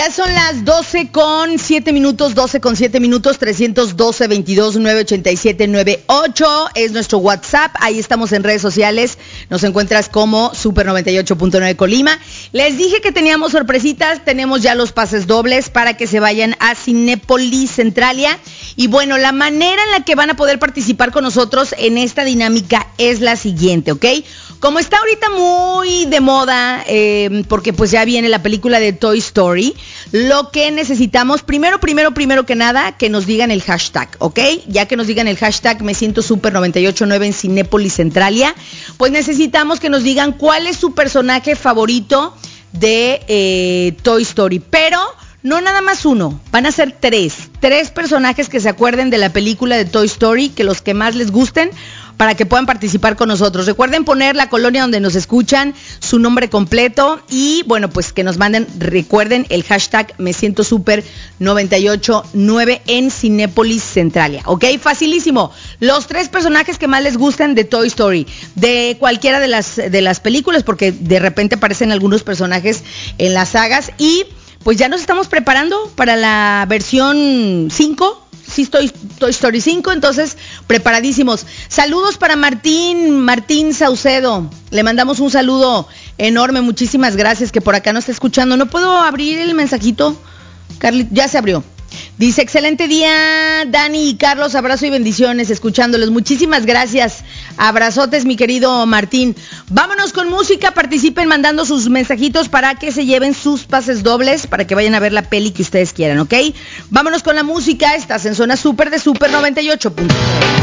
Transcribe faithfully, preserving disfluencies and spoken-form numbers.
Ya son las doce con siete minutos, doce con siete minutos, trescientos doce, veintidós, novecientos ochenta y siete, noventa y ocho es nuestro WhatsApp. Ahí estamos en redes sociales. Nos encuentras como Super noventa y ocho punto nueve Colima. Les dije que teníamos sorpresitas. Tenemos ya los pases dobles para que se vayan a Cinépolis Centralia. Y bueno, la manera en la que van a poder participar con nosotros en esta dinámica es la siguiente, ¿ok? Como está ahorita muy de moda, eh, porque pues ya viene la película de Toy Story, lo que necesitamos, primero, primero, primero que nada, que nos digan el hashtag, ¿ok? Ya que nos digan el hashtag Me Siento Super noventa y ocho punto nueve en Cinépolis Centralia, pues necesitamos que nos digan cuál es su personaje favorito de eh, Toy Story, pero no nada más uno, van a ser tres, tres personajes que se acuerden de la película de Toy Story, que los que más les gusten, para que puedan participar con nosotros. Recuerden poner la colonia donde nos escuchan, su nombre completo y, bueno, pues que nos manden, recuerden el hashtag Me Siento Super noventa y ocho punto nueve en Cinépolis Centralia, ¿ok? Facilísimo. Los tres personajes que más les gusten de Toy Story, de cualquiera de las, de las películas, porque de repente aparecen algunos personajes en las sagas y pues ya nos estamos preparando para la versión cinco. Sí, Toy, Toy Story cinco, entonces preparadísimos. Saludos para Martín, Martín Saucedo. Le mandamos un saludo enorme, muchísimas gracias que por acá nos está escuchando. ¿No puedo abrir el mensajito? Carly, ya se abrió. Dice, excelente día, Dani y Carlos, abrazo y bendiciones, escuchándolos. Muchísimas gracias. Abrazotes, mi querido Martín. Vámonos con música, participen mandando sus mensajitos para que se lleven sus pases dobles, para que vayan a ver la peli que ustedes quieran, ¿ok? Vámonos con la música, estás en Zona Super de Super noventa y ocho punto nueve.